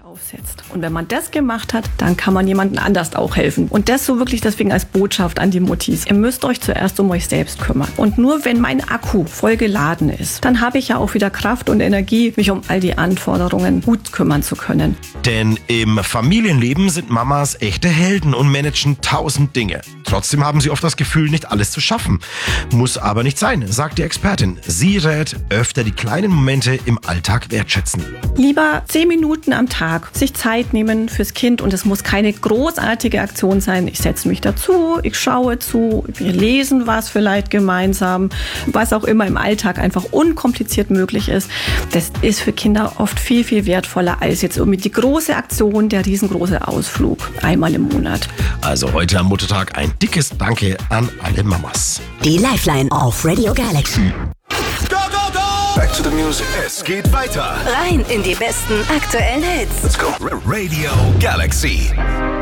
aufsetzt. Und wenn man das gemacht hat, dann kann man jemandem anders auch helfen. Und das so wirklich deswegen als Botschaft an die Muttis. Ihr müsst euch zuerst um euch selbst kümmern. Und nur wenn mein Akku voll geladen ist, dann habe ich ja auch wieder Kraft und Energie, mich um all die Anforderungen gut kümmern zu können. Denn im Familienleben sind Mamas echte Helden und managen 1000 Dinge. Trotzdem haben sie oft das Gefühl, nicht alles zu schaffen. Muss aber nicht sein, sagt die Expertin. Sie rät, öfter die kleinen Momente im Alltag wertschätzen. Lieber 10 Minuten am Tag sich Zeit nehmen fürs Kind und es muss keine großartige Aktion sein. Ich setze mich dazu, ich schaue zu, wir lesen was vielleicht gemeinsam, was auch immer im Alltag einfach unkompliziert möglich ist. Das ist für Kinder oft viel, viel wertvoller als jetzt irgendwie die große Aktion, der riesengroße Ausflug einmal im Monat. Also heute am Muttertag ein dickes Danke an alle Mamas. Die Lifeline auf Radio Galaxy. Go, go, go! Back to the music. Es geht weiter. Rein in die besten aktuellen Hits. Let's go. Radio Galaxy.